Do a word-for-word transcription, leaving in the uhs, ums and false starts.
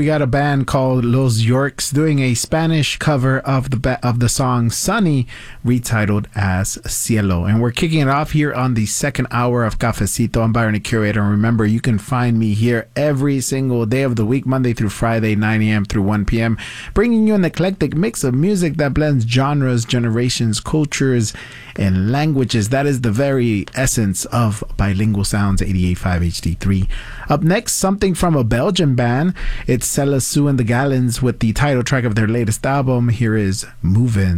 we got a band called Los Yorks doing a Spanish cover of the ba- of the song Sunny, retitled as Cielo. And we're kicking it off here on the second hour of Cafecito. I'm Byron, the curator. And remember, you can find me here every single day of the week, Monday through Friday, nine a.m. through one p.m., bringing you an eclectic mix of music that blends genres, generations, cultures, and languages. That is the very essence of Bilingual Sounds eighty-eight point five H D three. Up next, something from a Belgian band. It's Cella Sue and the Gallons with the title track of their latest album. Here is Movin'.